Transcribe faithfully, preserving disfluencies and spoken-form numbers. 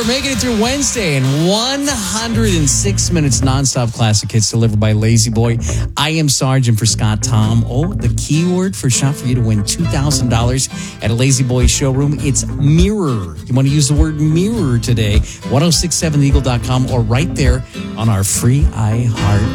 we're making it through Wednesday and one hundred six minutes nonstop classic hits delivered by Lazy Boy. I am Sergeant for Scott Tom. Oh, the keyword for shop for you to win two thousand dollars at a Lazy Boy showroom. It's mirror. You want to use the word mirror today. ten sixty-seven the eagle dot com or right there on our free iHeart